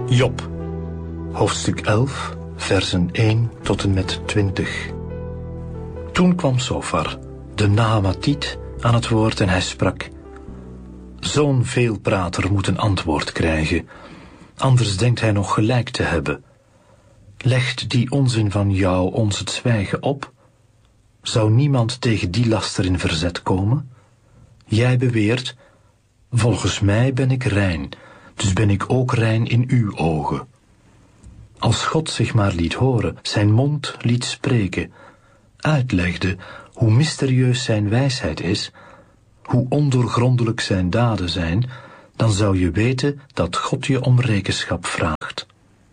Job, hoofdstuk 11, versen 1 tot en met 20. Toen kwam Sofar, de Naamatiet, aan het woord en hij sprak: Zo'n veelprater moet een antwoord krijgen, anders denkt hij nog gelijk te hebben. Legt die onzin van jou ons het zwijgen op? Zou niemand tegen die laster in verzet komen? Jij beweert: volgens mij ben ik rein, dus ben ik ook rein in uw ogen. Als God zich maar liet horen, zijn mond liet spreken, uitlegde hoe mysterieus zijn wijsheid is, hoe ondoorgrondelijk zijn daden zijn, dan zou je weten dat God je om rekenschap vraagt.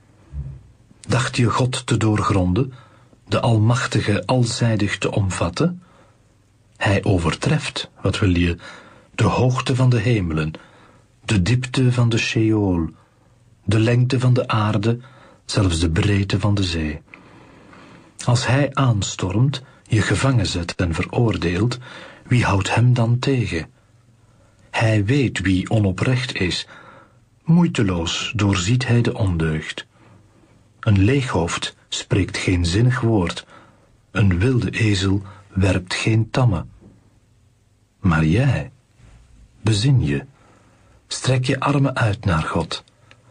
Dacht je God te doorgronden, de Almachtige alzijdig te omvatten? Hij overtreft, wat wil je, de hoogte van de hemelen, de diepte van de Sheol, de lengte van de aarde, zelfs de breedte van de zee. Als hij aanstormt, je gevangen zet en veroordeelt, wie houdt hem dan tegen? Hij weet wie onoprecht is, moeiteloos doorziet hij de ondeugd. Een leeghoofd spreekt geen zinnig woord, een wilde ezel werpt geen tamme. Maar jij, bezin je, strek je armen uit naar God.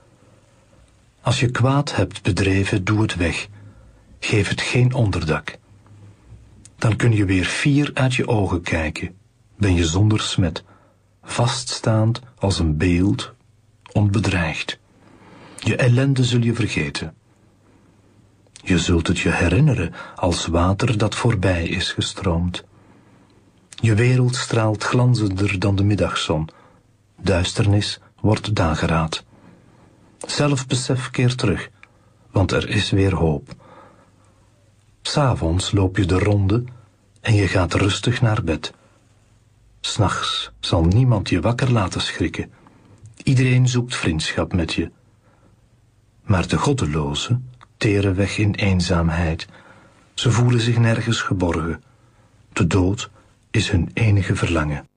Als je kwaad hebt bedreven, doe het weg, geef het geen onderdak. Dan kun je weer fier uit je ogen kijken, ben je zonder smet, vaststaand als een beeld, onbedreigd. Je ellende zul je vergeten. Je zult het je herinneren als water dat voorbij is gestroomd. Je wereld straalt glanzender dan de middagzon, duisternis wordt dageraad. Zelfbesef keert terug, want er is weer hoop. 'S'avonds loop je de ronde en je gaat rustig naar bed. 'S Nachts zal niemand je wakker laten schrikken. Iedereen zoekt vriendschap met je. Maar de goddelozen teren weg in eenzaamheid. Ze voelen zich nergens geborgen. De dood is hun enige verlangen.